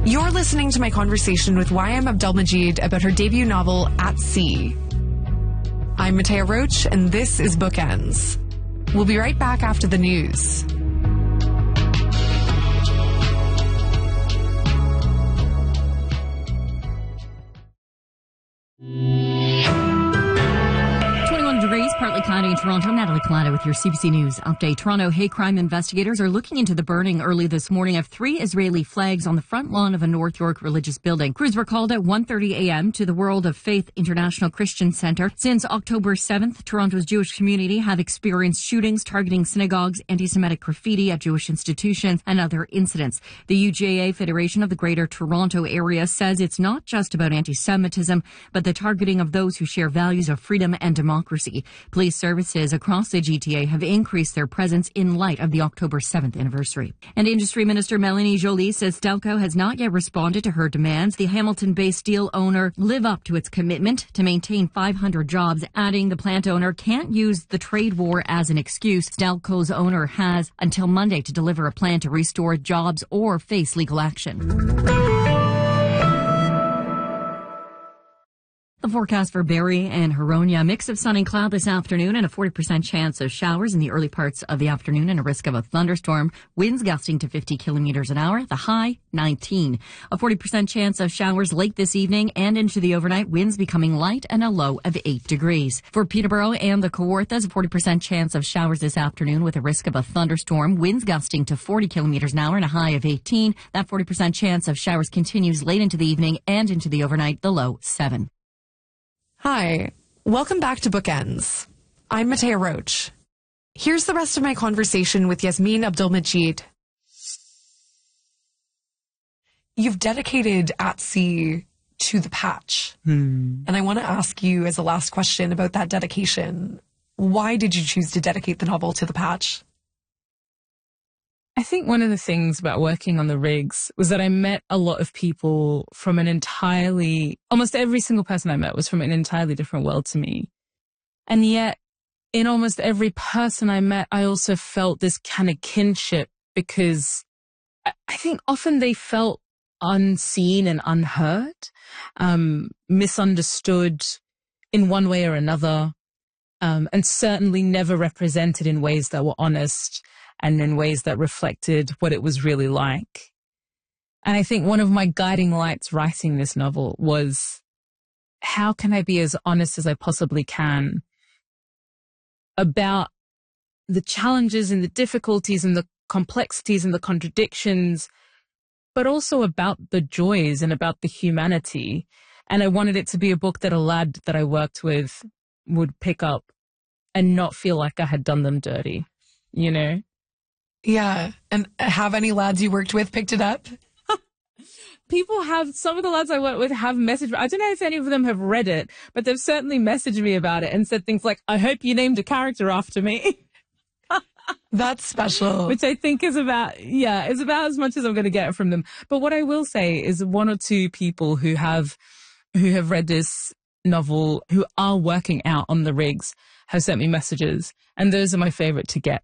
You're listening to my conversation with YM Abdelmajid about her debut novel, At Sea. I'm Matea Roach, and this is Bookends. We'll be right back after the news. Partly cloudy in Toronto. Natalie Collada with your CBC News update. Toronto hate crime investigators are looking into the burning early this morning of 3 Israeli flags on the front lawn of a North York religious building. Crews were called at 1:30 a.m. to the World of Faith International Christian Centre. Since October 7th, Toronto's Jewish community have experienced shootings targeting synagogues, anti-Semitic graffiti at Jewish institutions, and other incidents. The UJA Federation of the Greater Toronto Area says it's not just about anti-Semitism, but the targeting of those who share values of freedom and democracy. Police services across the GTA have increased their presence in light of the October 7th anniversary. And Industry Minister Melanie Joly says Stelco has not yet responded to her demands. The Hamilton-based steel owner live up to its commitment to maintain 500 jobs, adding the plant owner can't use the trade war as an excuse. Stelco's owner has until Monday to deliver a plan to restore jobs or face legal action. The forecast for Barrie and Huronia, a mix of sun and cloud this afternoon and a 40% chance of showers in the early parts of the afternoon and a risk of a thunderstorm. Winds gusting to 50 kilometers an hour, the high 19. A 40% chance of showers late this evening and into the overnight, winds becoming light and a low of 8 degrees. For Peterborough and the Kawarthas, a 40% chance of showers this afternoon with a risk of a thunderstorm. Winds gusting to 40 kilometers an hour and a high of 18. That 40% chance of showers continues late into the evening and into the overnight, the low 7. Hi, welcome back to Bookends. I'm Matea Roach. Here's the rest of my conversation with Yasmin Abdelmajid. You've dedicated At Sea to the Patch. And I want to ask you as a last question about that dedication. Why did you choose to dedicate the novel to the Patch? I think one of the things about working on the rigs was that I met a lot of people from almost every single person I met was from an entirely different world to me. And yet, in almost every person I met, I also felt this kind of kinship because I think often they felt unseen and unheard, misunderstood in one way or another, and certainly never represented in ways that were honest and in ways that reflected what it was really like. And I think one of my guiding lights writing this novel was, how can I be as honest as I possibly can about the challenges and the difficulties and the complexities and the contradictions, but also about the joys and about the humanity. And I wanted it to be a book that a lad that I worked with would pick up and not feel like I had done them dirty, you know? Yeah. And have any lads you worked with picked it up? Some of the lads I work with have messaged me. I don't know if any of them have read it, but they've certainly messaged me about it and said things like, I hope you named a character after me. That's special. Which I think is about as much as I'm going to get from them. But what I will say is one or two people who have read this novel, who are working out on the rigs, have sent me messages. And those are my favorite to get.